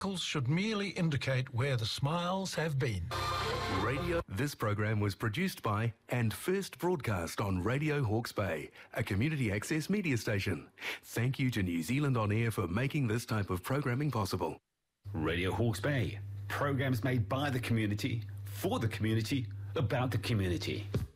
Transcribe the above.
should merely indicate where the smiles have been. Radio. This program was produced by and first broadcast on Radio Hawke's Bay, a community access media station. Thank you to New Zealand On Air for making this type of programming possible. Radio Hawke's Bay, programs made by the community, for the community, about the community.